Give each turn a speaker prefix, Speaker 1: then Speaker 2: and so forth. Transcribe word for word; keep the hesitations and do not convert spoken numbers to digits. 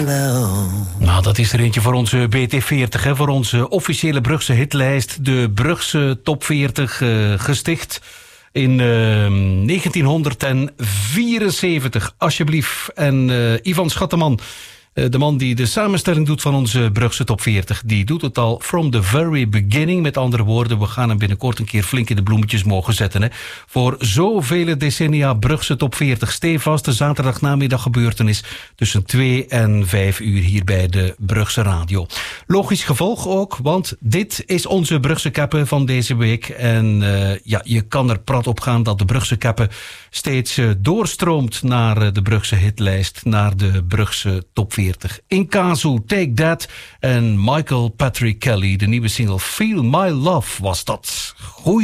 Speaker 1: Hallo.
Speaker 2: Nou, dat is er eentje voor onze B T veertig, hè, voor onze officiële Brugse hitlijst. De Brugse Top veertig, uh, gesticht in uh, negentienhonderdvierenzeventig, alsjeblieft. En uh, Ivan Schatteman, uh, de man die de samenstelling doet van onze Brugse Top veertig, die doet het al from the very beginning. Met andere woorden, we gaan hem binnenkort een keer flink in de bloemetjes mogen zetten. Hè. Voor zoveel decennia Brugse Top veertig. Stevast de zaterdagnamiddag gebeurtenis tussen twee en vijf uur hier bij de Brugse Radio. Logisch gevolg ook, want dit is onze Brugse Kappen van deze week. En uh, ja, je kan er prat op gaan dat de Brugse Kappen steeds uh, doorstroomt naar uh, de Brugse hitlijst, naar de Brugse Top veertig. In Kazu, Take That en Michael Patrick Kelly, de nieuwe single Feel My Love was dat. Goeie